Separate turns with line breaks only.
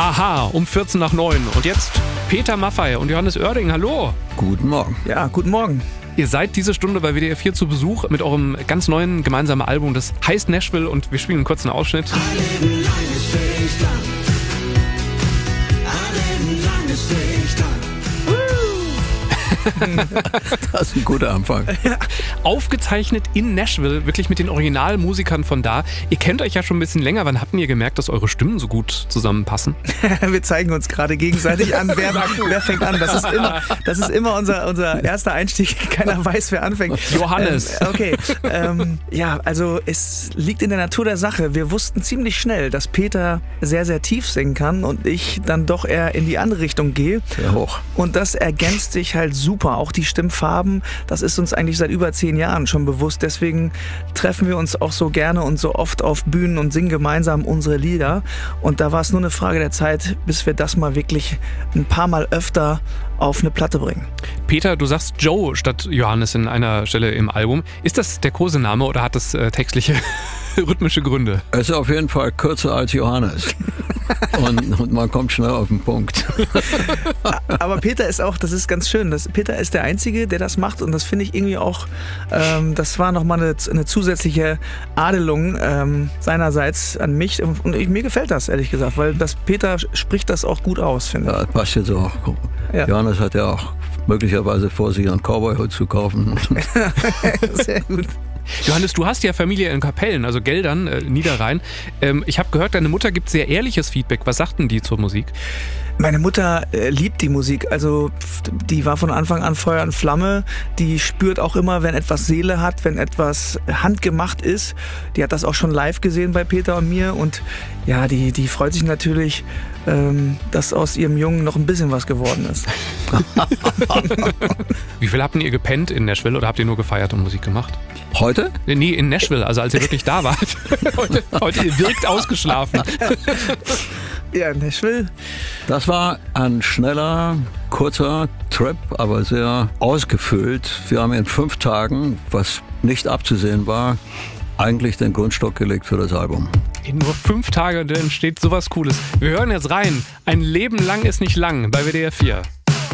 Aha, um 8:45. Und jetzt Peter Maffay und Johannes Oerding. Hallo.
Guten Morgen.
Ja, guten Morgen.
Ihr seid diese Stunde bei WDR 4 zu Besuch mit eurem ganz neuen gemeinsamen Album. Das heißt Nashville und wir spielen einen kurzen Ausschnitt.
Das ist ein guter Anfang.
Aufgezeichnet in Nashville, wirklich mit den Originalmusikern von da. Ihr kennt euch ja schon ein bisschen länger. Wann habt ihr gemerkt, dass eure Stimmen so gut zusammenpassen?
Wir zeigen uns gerade gegenseitig an, wer fängt an. Das ist immer unser erster Einstieg. Keiner weiß, wer anfängt.
Johannes.
Ja, also es liegt in der Natur der Sache. Wir wussten ziemlich schnell, dass Peter sehr, sehr tief singen kann und ich dann doch eher in die andere Richtung gehe.
Sehr hoch.
Und das ergänzt sich halt super. Auch die Stimmfarben, das ist uns eigentlich seit über 10 Jahren schon bewusst. Deswegen treffen wir uns auch so gerne und so oft auf Bühnen und singen gemeinsam unsere Lieder. Und da war es nur eine Frage der Zeit, bis wir das mal wirklich ein paar Mal öfter auf eine Platte bringen.
Peter, du sagst Joe statt Johannes in einer Stelle im Album. Ist das der Kosename oder hat das textliche, rhythmische Gründe?
Es ist auf jeden Fall kürzer als Johannes. Und man kommt schnell auf den Punkt.
Aber Peter ist auch, das ist ganz schön, Peter ist der Einzige, der das macht und das finde ich irgendwie auch, das war nochmal eine zusätzliche Adelung seinerseits an mich und mir gefällt das, ehrlich gesagt, weil Peter spricht das auch gut aus, finde ich.
Ja, das passt jetzt auch. Ja. Johannes hat ja auch möglicherweise vor, sich einen Cowboy-Hut zu kaufen.
Sehr gut.
Johannes, du hast ja Familie in Kapellen, also Geldern, Niederrhein. Ich habe gehört, deine Mutter gibt sehr ehrliches Feedback. Was sagt denn die zur Musik?
Meine Mutter liebt die Musik, also die war von Anfang an Feuer und Flamme, die spürt auch immer, wenn etwas Seele hat, wenn etwas handgemacht ist. Die hat das auch schon live gesehen bei Peter und mir und ja, die freut sich natürlich, dass aus ihrem Jungen noch ein bisschen was geworden ist.
Wie viel habt ihr gepennt in Nashville oder habt ihr nur gefeiert und Musik gemacht?
Heute?
Nee, in Nashville, also als ihr wirklich da wart. Heute ihr wirkt ausgeschlafen.
Ja, Nashville.
Das war ein schneller, kurzer Trip, aber sehr ausgefüllt. Wir haben in 5 Tagen, was nicht abzusehen war, eigentlich den Grundstock gelegt für das Album.
In nur 5 Tagen entsteht sowas Cooles. Wir hören jetzt rein. Ein Leben lang ist nicht lang bei WDR 4.